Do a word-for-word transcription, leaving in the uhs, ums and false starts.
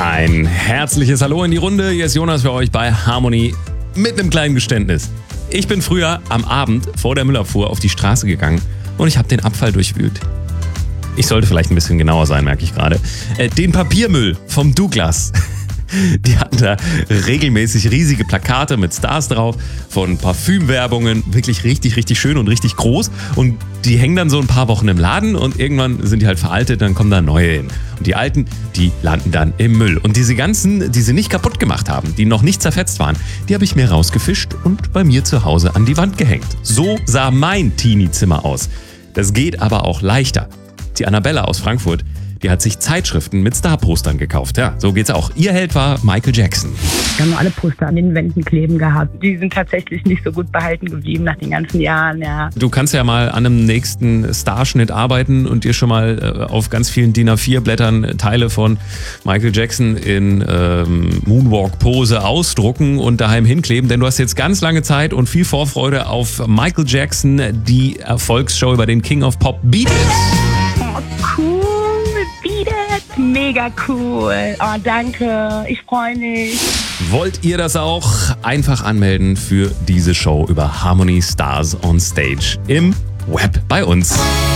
Ein herzliches Hallo in die Runde. Hier ist Jonas für euch bei Harmony mit einem kleinen Geständnis. Ich bin früher am Abend vor der Müllabfuhr auf die Straße gegangen und ich habe den Abfall durchwühlt. Ich sollte vielleicht ein bisschen genauer sein, merke ich gerade. Äh, den Papiermüll vom Douglas. Die hatten da regelmäßig riesige Plakate mit Stars drauf von Parfümwerbungen, wirklich richtig, richtig schön und richtig groß. Und die hängen dann so ein paar Wochen im Laden und irgendwann sind die halt veraltet, dann kommen da neue hin. Und die alten, die landen dann im Müll. Und diese ganzen, die sie nicht kaputt gemacht haben, die noch nicht zerfetzt waren, die habe ich mir rausgefischt und bei mir zu Hause an die Wand gehängt. So sah mein Teenie-Zimmer aus. Das geht aber auch leichter. Die Annabella aus Frankfurt, die hat sich Zeitschriften mit Star-Postern gekauft. Ja, so geht's auch. Ihr Held war Michael Jackson. Wir haben alle Poster an den Wänden kleben gehabt. Die sind tatsächlich nicht so gut behalten geblieben nach den ganzen Jahren, ja. Du kannst ja mal an einem nächsten Starschnitt arbeiten und dir schon mal auf ganz vielen D I N A vier Blättern Teile von Michael Jackson in ähm, Moonwalk-Pose ausdrucken und daheim hinkleben, denn du hast jetzt ganz lange Zeit und viel Vorfreude auf Michael Jackson, die Erfolgsshow über den King of Pop Beat It. Oh, cool. Mega cool. Oh, danke. Ich freue mich. Wollt ihr das auch? Einfach anmelden für diese Show über Harmony Stars on Stage im Web bei uns.